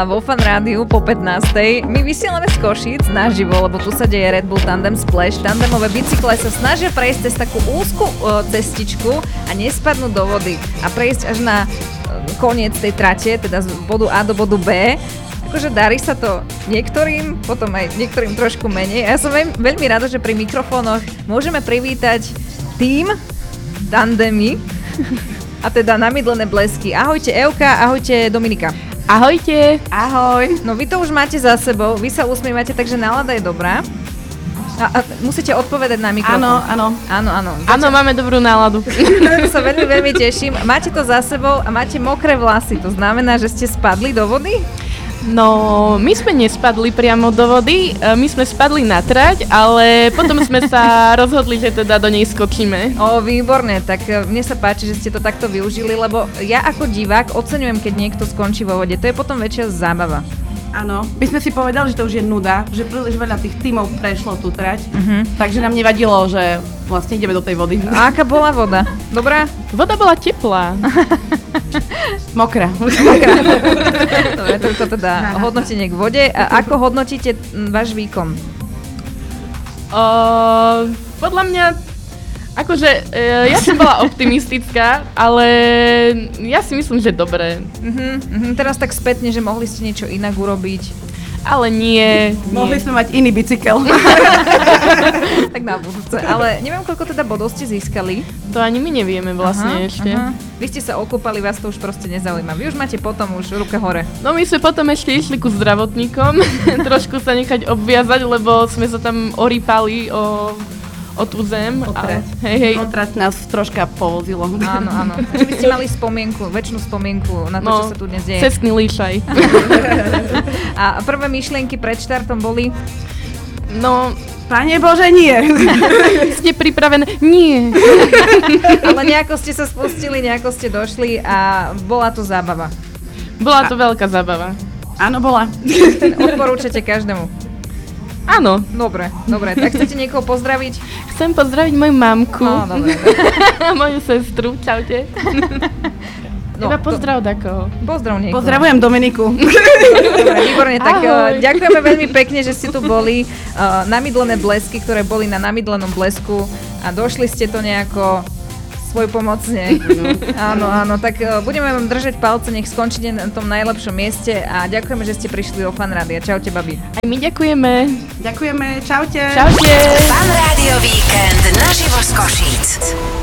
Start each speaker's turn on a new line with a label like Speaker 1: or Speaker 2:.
Speaker 1: A vo Fan Rádiu po 15. My vysielame z Košíc naživo, lebo tu sa deje Red Bull Tandem Splash. Tandemové bicykle sa snažia prejsť cez takú úzku cestičku a nespadnúť do vody a prejsť až na koniec tej trate, teda z bodu A do bodu B. Akože darí sa to niektorým, potom aj niektorým trošku menej. A ja som veľmi rada, že pri mikrofónoch môžeme privítať tým Tandemy a teda Namydlené blesky. Ahojte Evka, ahojte Dominika.
Speaker 2: Ahojte.
Speaker 1: Ahoj. No vy to už máte za sebou, vy sa usmievate, takže nálada je dobrá. A musíte odpovedať na mikrofón. Áno.
Speaker 2: Áno, máme dobrú náladu.
Speaker 1: To sa veľmi, veľmi teším. Máte to za sebou a máte mokré vlasy. To znamená, že ste spadli do vody?
Speaker 2: No, my sme nespadli priamo do vody, my sme spadli na trať, ale potom sme sa rozhodli, že teda do nej skočíme.
Speaker 1: Výborne, tak mne sa páči, že ste to takto využili, lebo ja ako divák oceňujem, keď niekto skončí vo vode. To je potom väčšia zábava.
Speaker 3: Áno, my sme si povedali, že to už je nuda, že príliš veľa tých tímov prešlo tú trať, takže nám nevadilo, že vlastne ideme do tej vody.
Speaker 1: A aká bola voda? Dobrá?
Speaker 2: Voda bola teplá.
Speaker 3: Mokrá.
Speaker 1: Dobre, toľko teda hodnotenie k vode. A ako hodnotíte váš výkon?
Speaker 2: Podľa mňa, akože ja som bola optimistická, ale ja si myslím, že dobre.
Speaker 1: Teraz tak spätne, že mohli ste niečo inak urobiť.
Speaker 2: Ale nie.
Speaker 3: Mohli sme mať iný bicykel.
Speaker 1: Tak na budúce. Ale neviem, koľko teda bodov ste získali.
Speaker 2: To ani my nevieme vlastne ešte.
Speaker 1: Vy ste sa okúpali, vás to už proste nezaujíma. Vy už máte potom už ruke hore.
Speaker 2: No my sme potom ešte išli ku zdravotníkom, trošku sa nechať obviazať, lebo sme sa tam orýpali o tú zem. Hej.
Speaker 3: Otrať nás troška povozilo.
Speaker 1: Áno. Takže by ste mali väčšinu spomienku na to, čo sa tu dnes deje.
Speaker 2: Cestný líšaj.
Speaker 1: A prvé myšlienky pred štartom boli?
Speaker 3: No, Pane Bože, nie.
Speaker 2: Ste pripravené? Nie.
Speaker 1: Ale nejako ste sa spustili, nejako ste došli a bola to zábava.
Speaker 2: Bola to veľká zábava.
Speaker 3: Áno, bola.
Speaker 1: Odporúčate každému?
Speaker 2: Áno.
Speaker 1: Dobre. Tak chcete niekoho pozdraviť?
Speaker 2: Chcem pozdraviť moju mamku.
Speaker 1: No, dobre.
Speaker 2: Moju sestru. Čaute. Iba pozdrav dakoho.
Speaker 1: Pozdrav niekoho.
Speaker 3: Pozdravujem Dominiku.
Speaker 1: Dobre, výborne. Tak ďakujeme veľmi pekne, že ste tu boli. Namydlené blesky, ktoré boli na namydlenom blesku a došli ste to nejako svojpomocne. Áno, tak budeme vám držať palce, nech skončíte na tom najlepšom mieste a ďakujeme, že ste prišli do Fan Rádia. Čaute, babi.
Speaker 2: Aj my ďakujeme.
Speaker 3: Ďakujeme, čaute.
Speaker 2: Čaute.
Speaker 4: Fan Rádio Víkend naživo z Košíc.